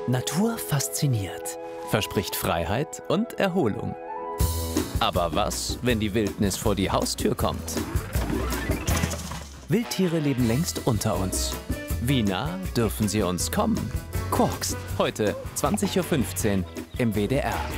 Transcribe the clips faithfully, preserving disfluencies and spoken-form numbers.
Natur fasziniert, verspricht Freiheit und Erholung. Aber was, wenn die Wildnis vor die Haustür kommt? Wildtiere leben längst unter uns. Wie nah dürfen sie uns kommen? Quarks, heute zwanzig Uhr fünfzehn im W D R.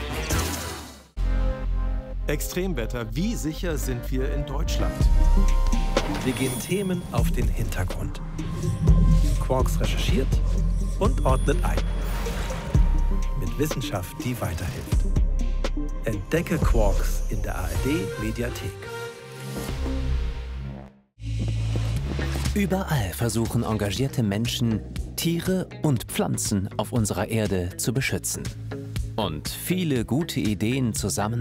Extremwetter, wie sicher sind wir in Deutschland? Wir gehen Themen auf den Hintergrund. Quarks recherchiert und ordnet ein. Mit Wissenschaft, die weiterhilft. Entdecke Quarks in der A R D-Mediathek. Überall versuchen engagierte Menschen, Tiere und Pflanzen auf unserer Erde zu beschützen. Und viele gute Ideen zusammen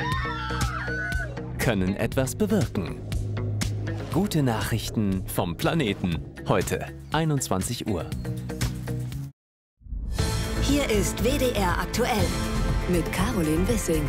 können etwas bewirken. Gute Nachrichten vom Planeten. Heute, einundzwanzig Uhr. Hier ist W D R aktuell mit Caroline Wissing.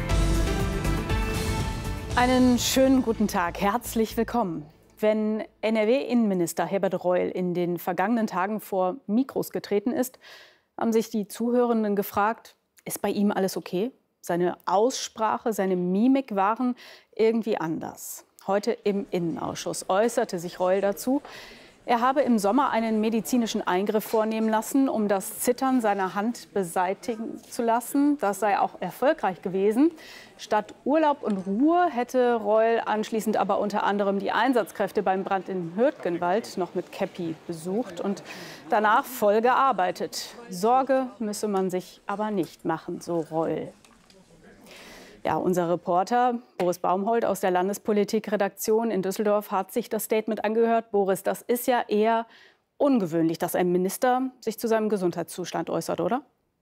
Einen schönen guten Tag, herzlich willkommen. Wenn N R W-Innenminister Herbert Reul in den vergangenen Tagen vor Mikros getreten ist, haben sich die Zuhörenden gefragt, ist bei ihm alles okay? Seine Aussprache, seine Mimik waren irgendwie anders. Heute im Innenausschuss äußerte sich Reul dazu, er habe im Sommer einen medizinischen Eingriff vornehmen lassen, um das Zittern seiner Hand beseitigen zu lassen. Das sei auch erfolgreich gewesen. Statt Urlaub und Ruhe hätte Reul anschließend aber unter anderem die Einsatzkräfte beim Brand in Hürtgenwald noch mit Käppi besucht und danach voll gearbeitet. Sorge müsse man sich aber nicht machen, so Reul. Ja, unser Reporter Boris Baumhold aus der Landespolitik-Redaktion in Düsseldorf hat sich das Statement angehört. Boris, das ist ja eher ungewöhnlich, dass ein Minister sich zu seinem Gesundheitszustand äußert, oder?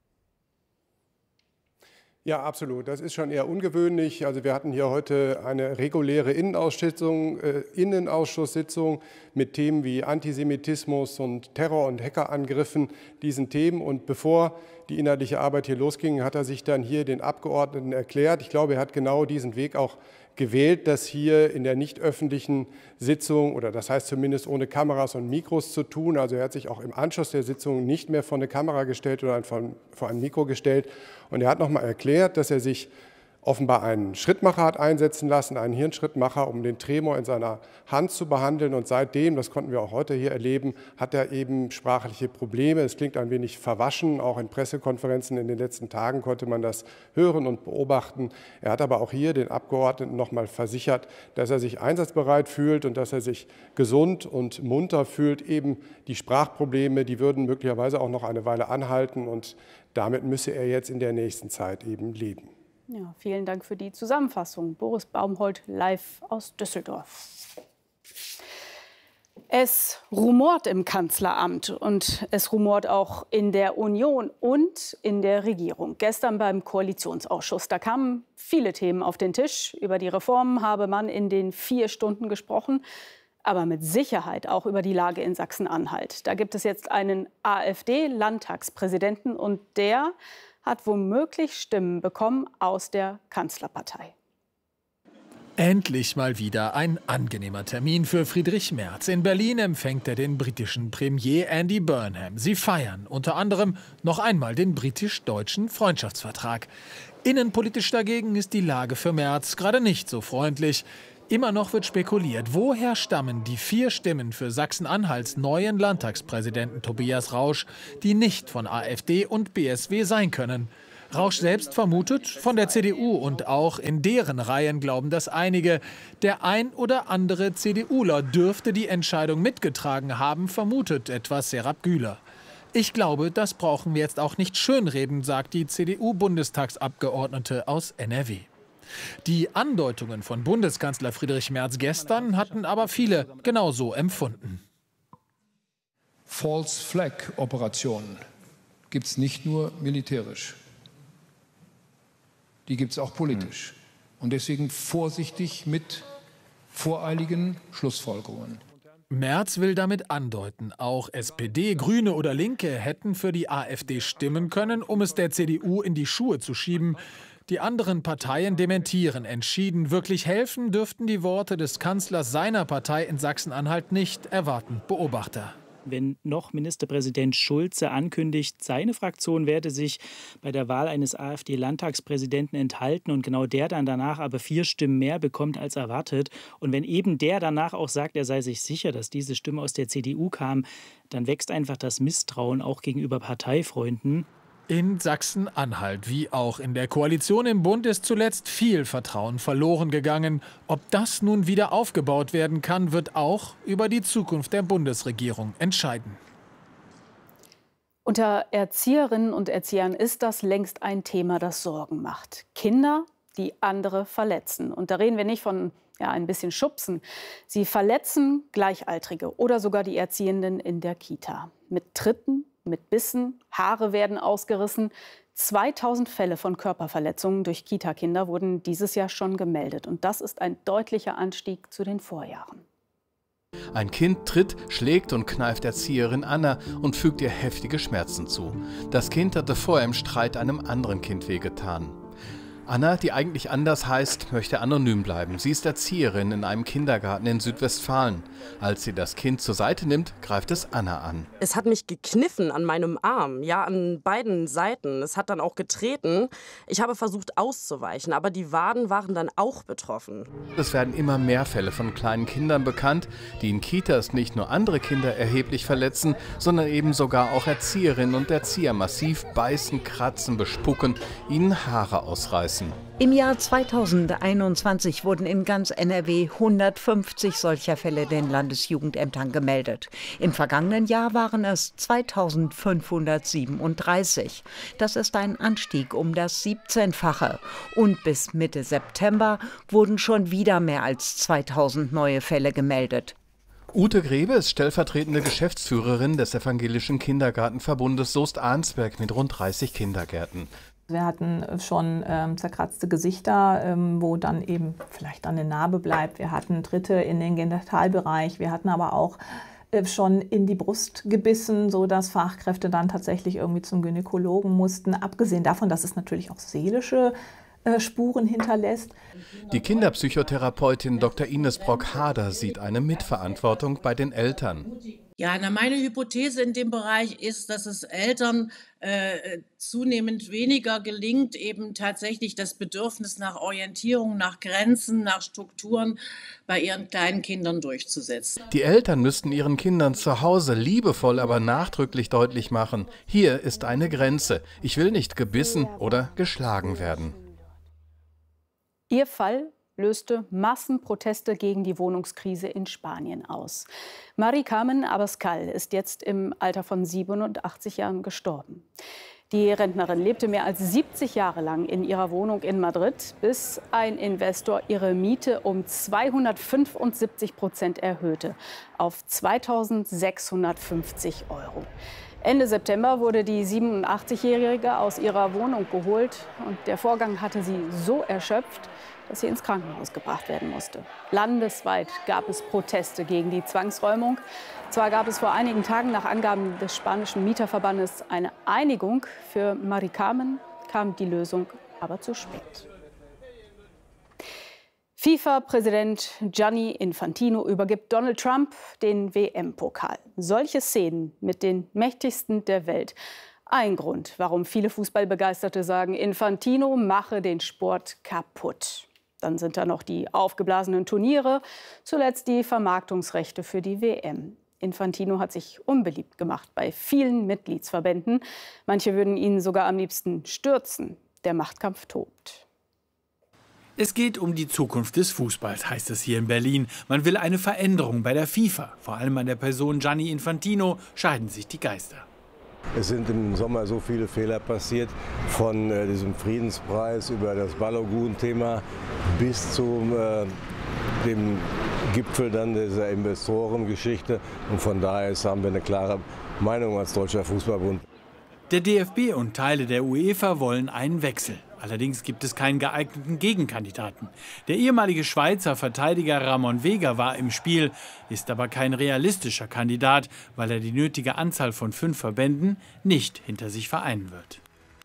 Ja, absolut. Das ist schon eher ungewöhnlich. Also wir hatten hier heute eine reguläre Innenausschusssitzung, äh, Innenausschusssitzung mit Themen wie Antisemitismus und Terror- und Hackerangriffen, diesen Themen. Und bevor die inhaltliche Arbeit hier losging, hat er sich dann hier den Abgeordneten erklärt. Ich glaube, er hat genau diesen Weg auch gewählt, das hier in der nicht öffentlichen Sitzung, oder das heißt zumindest ohne Kameras und Mikros zu tun. Also er hat sich auch im Anschluss der Sitzung nicht mehr vor eine Kamera gestellt oder vor ein Mikro gestellt. Und er hat noch mal erklärt, dass er sich offenbar einen Schrittmacher hat einsetzen lassen, einen Hirnschrittmacher, um den Tremor in seiner Hand zu behandeln. Und seitdem, das konnten wir auch heute hier erleben, hat er eben sprachliche Probleme. Es klingt ein wenig verwaschen. Auch in Pressekonferenzen in den letzten Tagen konnte man das hören und beobachten. Er hat aber auch hier den Abgeordneten noch mal versichert, dass er sich einsatzbereit fühlt und dass er sich gesund und munter fühlt. Eben die Sprachprobleme, die würden möglicherweise auch noch eine Weile anhalten. Und damit müsse er jetzt in der nächsten Zeit eben leben. Ja, vielen Dank für die Zusammenfassung. Boris Baumhold live aus Düsseldorf. Es rumort im Kanzleramt und es rumort auch in der Union und in der Regierung. Gestern beim Koalitionsausschuss, da kamen viele Themen auf den Tisch. Über die Reformen habe man in den vier Stunden gesprochen, aber mit Sicherheit auch über die Lage in Sachsen-Anhalt. Da gibt es jetzt einen AfD-Landtagspräsidenten und der hat womöglich Stimmen bekommen aus der Kanzlerpartei. Endlich mal wieder ein angenehmer Termin für Friedrich Merz. In Berlin empfängt er den britischen Premier Andy Burnham. Sie feiern unter anderem noch einmal den britisch-deutschen Freundschaftsvertrag. Innenpolitisch dagegen ist die Lage für Merz gerade nicht so freundlich. Immer noch wird spekuliert, woher stammen die vier Stimmen für Sachsen-Anhalts neuen Landtagspräsidenten Tobias Rausch, die nicht von AfD und B S W sein können. Rausch selbst vermutet von der C D U und auch in deren Reihen glauben das einige. Der ein oder andere CDUler dürfte die Entscheidung mitgetragen haben, vermutet etwa Serap Güler. Ich glaube, das brauchen wir jetzt auch nicht schönreden, sagt die C D U-Bundestagsabgeordnete aus N R W. Die Andeutungen von Bundeskanzler Friedrich Merz gestern hatten aber viele genauso empfunden. False Flag Operationen gibt es nicht nur militärisch, die gibt es auch politisch. Und deswegen vorsichtig mit voreiligen Schlussfolgerungen. Merz will damit andeuten, auch S P D, Grüne oder Linke hätten für die AfD stimmen können, um es der C D U in die Schuhe zu schieben. Die anderen Parteien dementieren entschieden. Wirklich helfen dürften die Worte des Kanzlers seiner Partei in Sachsen-Anhalt nicht, erwarten Beobachter. wenn noch Ministerpräsident Schulze ankündigt, seine Fraktion werde sich bei der Wahl eines AfD-Landtagspräsidenten enthalten und genau der dann danach aber vier Stimmen mehr bekommt als erwartet. Und wenn eben der danach auch sagt, er sei sich sicher, dass diese Stimme aus der C D U kam, dann wächst einfach das Misstrauen auch gegenüber Parteifreunden. In Sachsen-Anhalt wie auch in der Koalition im Bund ist zuletzt viel Vertrauen verloren gegangen. Ob das nun wieder aufgebaut werden kann, wird auch über die Zukunft der Bundesregierung entscheiden. Unter Erzieherinnen und Erziehern ist das längst ein Thema, das Sorgen macht. Kinder, die andere verletzen. Und da reden wir nicht von ja, ein bisschen Schubsen. Sie verletzen Gleichaltrige oder sogar die Erziehenden in der Kita. Mit Tritten, mit Bissen, Haare werden ausgerissen. zweitausend Fälle von Körperverletzungen durch Kita-Kinder wurden dieses Jahr schon gemeldet. Und das ist ein deutlicher Anstieg zu den Vorjahren. Ein Kind tritt, schlägt und kneift Erzieherin Anna und fügt ihr heftige Schmerzen zu. Das Kind hatte vorher im Streit einem anderen Kind wehgetan. Anna, die eigentlich anders heißt, möchte anonym bleiben. Sie ist Erzieherin in einem Kindergarten in Südwestfalen. Als sie das Kind zur Seite nimmt, greift es Anna an. Es hat mich gekniffen an meinem Arm, ja, an beiden Seiten. Es hat dann auch getreten. Ich habe versucht auszuweichen, aber die Waden waren dann auch betroffen. Es werden immer mehr Fälle von kleinen Kindern bekannt, die in Kitas nicht nur andere Kinder erheblich verletzen, sondern eben sogar auch Erzieherinnen und Erzieher massiv beißen, kratzen, bespucken, ihnen Haare ausreißen. Im Jahr zweitausendeinundzwanzig wurden in ganz N R W hundertfünfzig solcher Fälle den Landesjugendämtern gemeldet. Im vergangenen Jahr waren es zweitausendfünfhundertsiebenunddreißig. Das ist ein Anstieg um das siebzehnfache. Und bis Mitte September wurden schon wieder mehr als zweitausend neue Fälle gemeldet. Ute Grebe ist stellvertretende Geschäftsführerin des Evangelischen Kindergartenverbundes Soest-Arnsberg mit rund dreißig Kindergärten. Wir hatten schon ähm, zerkratzte Gesichter, ähm, wo dann eben vielleicht eine Narbe bleibt. Wir hatten Tritte in den Genitalbereich. Wir hatten aber auch äh, schon in die Brust gebissen, sodass Fachkräfte dann tatsächlich irgendwie zum Gynäkologen mussten. Abgesehen davon, dass es natürlich auch seelische äh, Spuren hinterlässt. Die Kinderpsychotherapeutin Doktor Ines Brock-Hader sieht eine Mitverantwortung bei den Eltern. Ja, na, meine Hypothese in dem Bereich ist, dass es Eltern äh, zunehmend weniger gelingt, eben tatsächlich das Bedürfnis nach Orientierung, nach Grenzen, nach Strukturen bei ihren kleinen Kindern durchzusetzen. Die Eltern müssten ihren Kindern zu Hause liebevoll, aber nachdrücklich deutlich machen: Hier ist eine Grenze. Ich will nicht gebissen oder geschlagen werden. Ihr Fall löste Massenproteste gegen die Wohnungskrise in Spanien aus. Mari Carmen Abascal ist jetzt im Alter von siebenundachtzig Jahren gestorben. Die Rentnerin lebte mehr als siebzig Jahre lang in ihrer Wohnung in Madrid, bis ein Investor ihre Miete um zweihundertfünfundsiebzig Prozent erhöhte auf zweitausendsechshundertfünfzig Euro. Ende September wurde die siebenundachtzigjährige aus ihrer Wohnung geholt und der Vorgang hatte sie so erschöpft, dass sie ins Krankenhaus gebracht werden musste. Landesweit gab es Proteste gegen die Zwangsräumung. Zwar gab es vor einigen Tagen nach Angaben des spanischen Mieterverbandes eine Einigung. Für Mari Carmen kam die Lösung aber zu spät. FIFA-Präsident Gianni Infantino übergibt Donald Trump den W M-Pokal. Solche Szenen mit den Mächtigsten der Welt. Ein Grund, warum viele Fußballbegeisterte sagen, Infantino mache den Sport kaputt. Dann sind da noch die aufgeblasenen Turniere, zuletzt die Vermarktungsrechte für die W M. Infantino hat sich unbeliebt gemacht bei vielen Mitgliedsverbänden. Manche würden ihn sogar am liebsten stürzen. Der Machtkampf tobt. Es geht um die Zukunft des Fußballs, heißt es hier in Berlin. Man will eine Veränderung bei der FIFA. Vor allem an der Person Gianni Infantino scheiden sich die Geister. Es sind im Sommer so viele Fehler passiert, von äh, diesem Friedenspreis über das Balogun-Thema bis zu äh, dem Gipfel dann dieser Investorengeschichte. Und von daher ist, haben wir eine klare Meinung als Deutscher Fußballbund. Der D F B und Teile der UEFA wollen einen Wechsel. Allerdings gibt es keinen geeigneten Gegenkandidaten. Der ehemalige Schweizer Verteidiger Ramon Vega war im Spiel, ist aber kein realistischer Kandidat, weil er die nötige Anzahl von fünf Verbänden nicht hinter sich vereinen wird.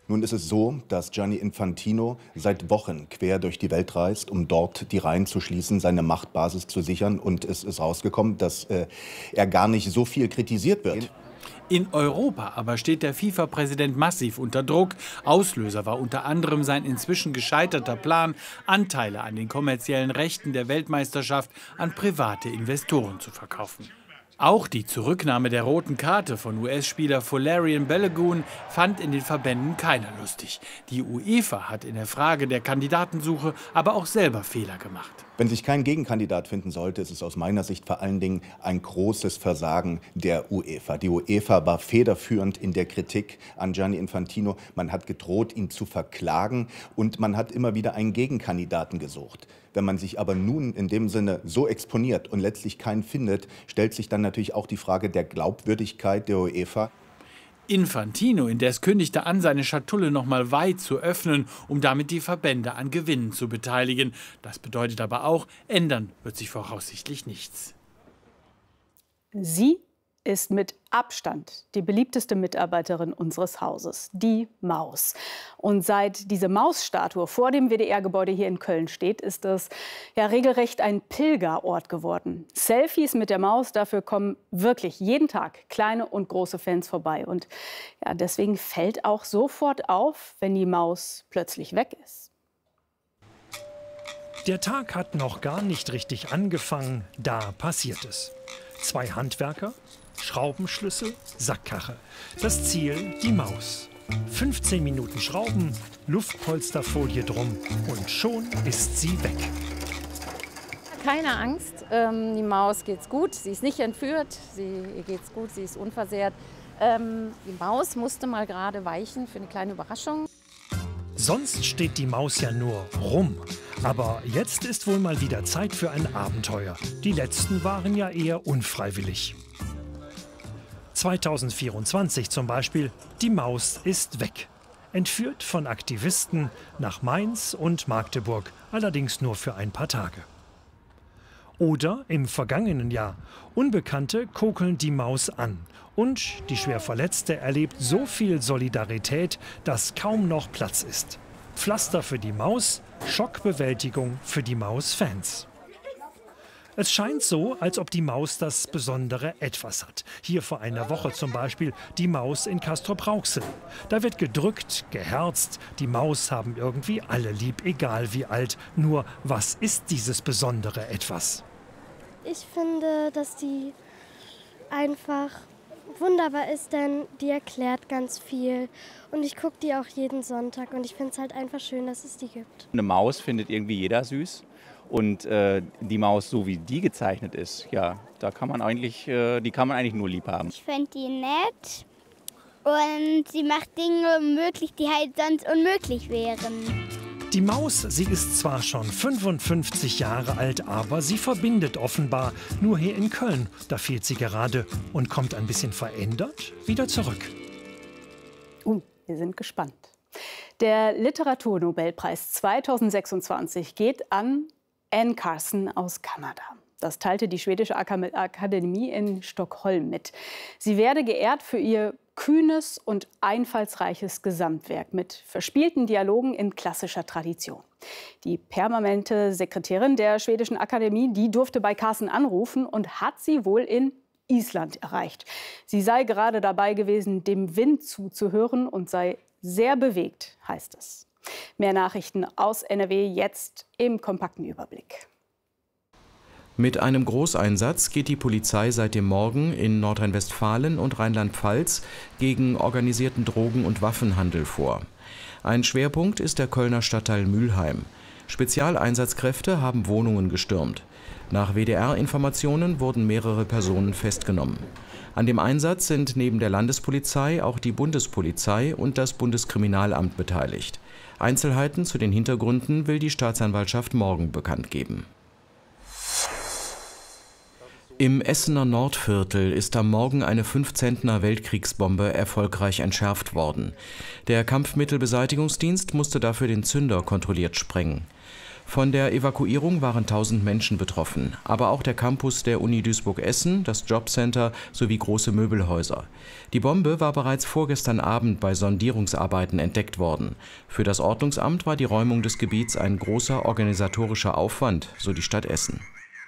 Nun ist es so, dass Gianni Infantino seit Wochen quer durch die Welt reist, um dort die Reihen zu schließen, seine Machtbasis zu sichern. Und es ist rausgekommen, dass äh, er gar nicht so viel kritisiert wird. In Europa aber steht der FIFA-Präsident massiv unter Druck. Auslöser war unter anderem sein inzwischen gescheiterter Plan, Anteile an den kommerziellen Rechten der Weltmeisterschaft an private Investoren zu verkaufen. Auch die Zurücknahme der roten Karte von U S-Spieler Folarin Balogun fand in den Verbänden keiner lustig. Die UEFA hat in der Frage der Kandidatensuche aber auch selber Fehler gemacht. Wenn sich kein Gegenkandidat finden sollte, ist es aus meiner Sicht vor allen Dingen ein großes Versagen der UEFA. Die UEFA war federführend in der Kritik an Gianni Infantino. Man hat gedroht, ihn zu verklagen, und man hat immer wieder einen Gegenkandidaten gesucht. Wenn man sich aber nun in dem Sinne so exponiert und letztlich keinen findet, stellt sich dann natürlich auch die Frage der Glaubwürdigkeit der UEFA. Infantino indes kündigte an, seine Schatulle noch mal weit zu öffnen, um damit die Verbände an Gewinnen zu beteiligen. Das bedeutet aber auch, ändern wird sich voraussichtlich nichts. Sie ist mit Abstand die beliebteste Mitarbeiterin unseres Hauses, die Maus. Und seit diese Mausstatue vor dem W D R-Gebäude hier in Köln steht, ist es ja regelrecht ein Pilgerort geworden. Selfies mit der Maus, dafür kommen wirklich jeden Tag kleine und große Fans vorbei. Und ja, deswegen fällt auch sofort auf, wenn die Maus plötzlich weg ist. Der Tag hat noch gar nicht richtig angefangen, da passiert es. Zwei Handwerker, Schraubenschlüssel, Sackkarre. Das Ziel, die Maus. fünfzehn Minuten Schrauben, Luftpolsterfolie drum und schon ist sie weg. Keine Angst, ähm, die Maus geht's gut. Sie ist nicht entführt, sie, ihr geht's gut, sie ist unversehrt. Ähm, die Maus musste mal gerade weichen für eine kleine Überraschung. Sonst steht die Maus ja nur rum. Aber jetzt ist wohl mal wieder Zeit für ein Abenteuer. Die letzten waren ja eher unfreiwillig. zweitausendvierundzwanzig zum Beispiel, die Maus ist weg. Entführt von Aktivisten nach Mainz und Magdeburg, allerdings nur für ein paar Tage. Oder im vergangenen Jahr, Unbekannte kokeln die Maus an. Und die Schwerverletzte erlebt so viel Solidarität, dass kaum noch Platz ist. Pflaster für die Maus, Schockbewältigung für die Maus-Fans. Es scheint so, als ob die Maus das besondere Etwas hat. Hier vor einer Woche zum Beispiel die Maus in Castrop-Rauxel. Da wird gedrückt, geherzt. Die Maus haben irgendwie alle lieb, egal wie alt. Nur, was ist dieses besondere Etwas? Ich finde, dass die einfach wunderbar ist, denn die erklärt ganz viel. Und ich gucke die auch jeden Sonntag und ich finde es halt einfach schön, dass es die gibt. Eine Maus findet irgendwie jeder süß. Und äh, die Maus, so wie die gezeichnet ist, ja, da kann man eigentlich, äh, die kann man eigentlich nur lieb haben. Ich finde die nett und sie macht Dinge möglich, die halt sonst unmöglich wären. Die Maus, sie ist zwar schon fünfundfünfzig Jahre alt, aber sie verbindet offenbar. Nur hier in Köln, da fehlt sie gerade und kommt ein bisschen verändert wieder zurück. Uh, wir sind gespannt. Der Literaturnobelpreis zweitausendsechsundzwanzig geht an Anne Carson aus Kanada. Das teilte die schwedische Akademie in Stockholm mit. Sie werde geehrt für ihr kühnes und einfallsreiches Gesamtwerk mit verspielten Dialogen in klassischer Tradition. Die permanente Sekretärin der schwedischen Akademie, die durfte bei Carson anrufen und hat sie wohl in Island erreicht. Sie sei gerade dabei gewesen, dem Wind zuzuhören und sei sehr bewegt, heißt es. Mehr Nachrichten aus N R W jetzt im kompakten Überblick. Mit einem Großeinsatz geht die Polizei seit dem Morgen in Nordrhein-Westfalen und Rheinland-Pfalz gegen organisierten Drogen- und Waffenhandel vor. Ein Schwerpunkt ist der Kölner Stadtteil Mülheim. Spezialeinsatzkräfte haben Wohnungen gestürmt. Nach W D R-Informationen wurden mehrere Personen festgenommen. An dem Einsatz sind neben der Landespolizei auch die Bundespolizei und das Bundeskriminalamt beteiligt. Einzelheiten zu den Hintergründen will die Staatsanwaltschaft morgen bekannt geben. Im Essener Nordviertel ist am Morgen eine fünf Zentner Weltkriegsbombe erfolgreich entschärft worden. Der Kampfmittelbeseitigungsdienst musste dafür den Zünder kontrolliert sprengen. Von der Evakuierung waren tausend Menschen betroffen, aber auch der Campus der Uni Duisburg-Essen, das Jobcenter sowie große Möbelhäuser. Die Bombe war bereits vorgestern Abend bei Sondierungsarbeiten entdeckt worden. Für das Ordnungsamt war die Räumung des Gebiets ein großer organisatorischer Aufwand, so die Stadt Essen.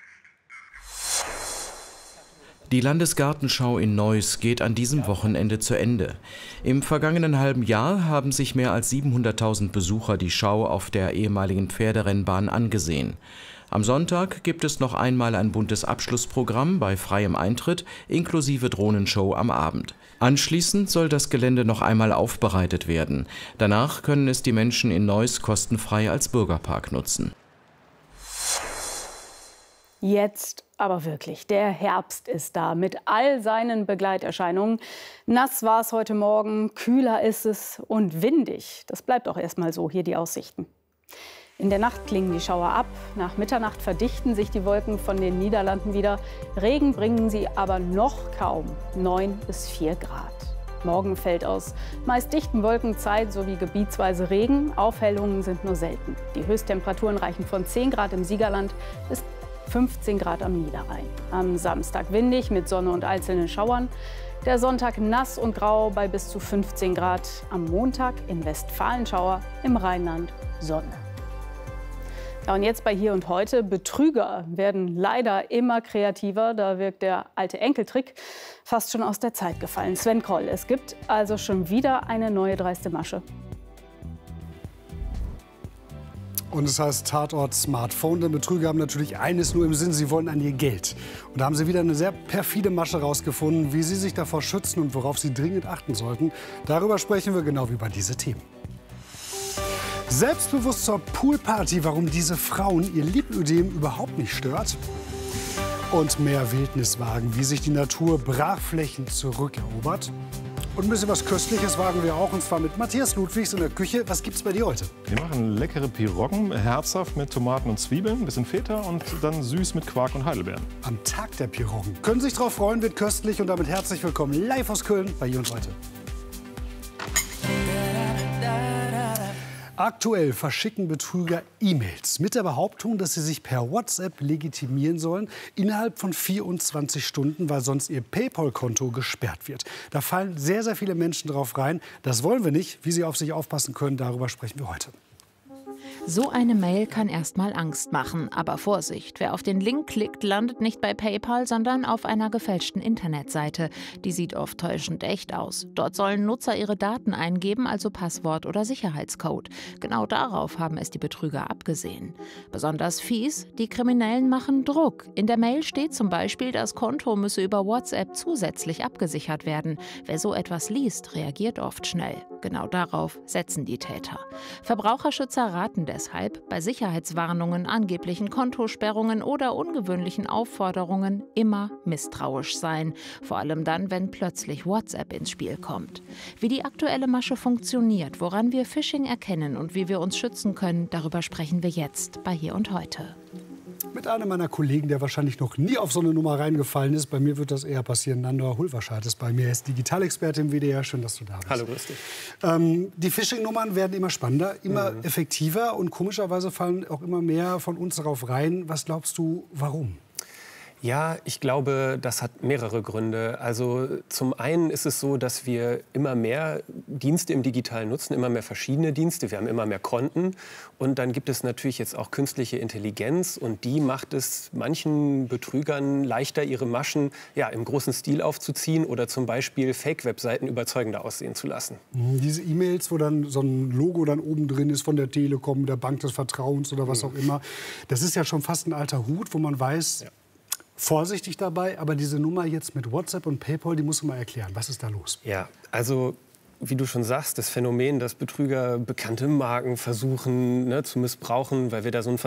Die Landesgartenschau in Neuss geht an diesem Wochenende zu Ende. Im vergangenen halben Jahr haben sich mehr als siebenhunderttausend Besucher die Schau auf der ehemaligen Pferderennbahn angesehen. Am Sonntag gibt es noch einmal ein buntes Abschlussprogramm bei freiem Eintritt inklusive Drohnenshow am Abend. Anschließend soll das Gelände noch einmal aufbereitet werden. Danach können es die Menschen in Neuss kostenfrei als Bürgerpark nutzen. Jetzt aber wirklich, der Herbst ist da mit all seinen Begleiterscheinungen. Nass war es heute Morgen, kühler ist es und windig. Das bleibt auch erstmal so, hier die Aussichten. In der Nacht klingen die Schauer ab. Nach Mitternacht verdichten sich die Wolken von den Niederlanden wieder. Regen bringen sie aber noch kaum, neun bis vier Grad. Morgen fällt aus meist dichten Wolken Zeit sowie gebietsweise Regen. Aufhellungen sind nur selten. Die Höchsttemperaturen reichen von zehn Grad im Siegerland bis fünfzehn Grad am Niederrhein. Am Samstag windig mit Sonne und einzelnen Schauern. Der Sonntag nass und grau bei bis zu fünfzehn Grad. Am Montag in Westfalen Schauer, im Rheinland Sonne. Ja, und jetzt bei Hier und Heute. Betrüger werden leider immer kreativer. Da wirkt der alte Enkeltrick fast schon aus der Zeit gefallen. Sven Kroll, es gibt also schon wieder eine neue dreiste Masche. Und es heißt Tatort Smartphone, denn Betrüger haben natürlich eines nur im Sinn, sie wollen an ihr Geld. Und da haben sie wieder eine sehr perfide Masche rausgefunden, wie sie sich davor schützen und worauf sie dringend achten sollten. Darüber sprechen wir genau wie bei diesen Themen. Selbstbewusst zur Poolparty, warum diese Frauen ihr Lipödem überhaupt nicht stört. Und mehr Wildniswagen, wie sich die Natur Brachflächen zurückerobert. Und ein bisschen was Köstliches wagen wir auch, und zwar mit Matthias Ludwigs in der Küche. Was gibt's bei dir heute? Wir machen leckere Piroggen, herzhaft mit Tomaten und Zwiebeln, ein bisschen Feta und dann süß mit Quark und Heidelbeeren. Am Tag der Piroggen. Können sich drauf freuen, wird köstlich, und damit herzlich willkommen live aus Köln bei Hier und Heute. Aktuell verschicken Betrüger E-Mails mit der Behauptung, dass sie sich per WhatsApp legitimieren sollen innerhalb von vierundzwanzig Stunden, weil sonst ihr PayPal-Konto gesperrt wird. Da fallen sehr, sehr viele Menschen drauf rein. Das wollen wir nicht. Wie sie auf sich aufpassen können, darüber sprechen wir heute. So eine Mail kann erstmal Angst machen. Aber Vorsicht, wer auf den Link klickt, landet nicht bei PayPal, sondern auf einer gefälschten Internetseite. Die sieht oft täuschend echt aus. Dort sollen Nutzer ihre Daten eingeben, also Passwort oder Sicherheitscode. Genau darauf haben es die Betrüger abgesehen. Besonders fies, die Kriminellen machen Druck. In der Mail steht zum Beispiel, das Konto müsse über WhatsApp zusätzlich abgesichert werden. Wer so etwas liest, reagiert oft schnell. Genau darauf setzen die Täter. Verbraucherschützer raten deshalb, bei Sicherheitswarnungen, angeblichen Kontosperrungen oder ungewöhnlichen Aufforderungen immer misstrauisch sein. Vor allem dann, wenn plötzlich WhatsApp ins Spiel kommt. Wie die aktuelle Masche funktioniert, woran wir Phishing erkennen und wie wir uns schützen können, darüber sprechen wir jetzt bei Hier und Heute. Mit einem meiner Kollegen, der wahrscheinlich noch nie auf so eine Nummer reingefallen ist. Bei mir wird das eher passieren. Nando Hulverscheid ist bei mir. Er ist Digitalexperte im W D R. Schön, dass du da bist. Hallo, grüß dich. Ähm, die Phishing-Nummern werden immer spannender, immer mhm. effektiver. Und komischerweise fallen auch immer mehr von uns darauf rein. Was glaubst du, warum? Ja, ich glaube, das hat mehrere Gründe. Also zum einen ist es so, dass wir immer mehr Dienste im Digitalen nutzen, immer mehr verschiedene Dienste. Wir haben immer mehr Konten. Und dann gibt es natürlich jetzt auch künstliche Intelligenz. Und die macht es manchen Betrügern leichter, ihre Maschen ja, im großen Stil aufzuziehen oder zum Beispiel Fake-Webseiten überzeugender aussehen zu lassen. Diese E-Mails, wo dann so ein Logo dann oben drin ist von der Telekom, der Bank des Vertrauens oder was auch immer. Das ist ja schon fast ein alter Hut, wo man weiß, ja. Vorsichtig dabei, aber diese Nummer jetzt mit WhatsApp und PayPal, die musst du mal erklären. Was ist da los? Ja, also wie du schon sagst, das Phänomen, dass Betrüger bekannte Marken versuchen ne, zu missbrauchen, weil wir da so ein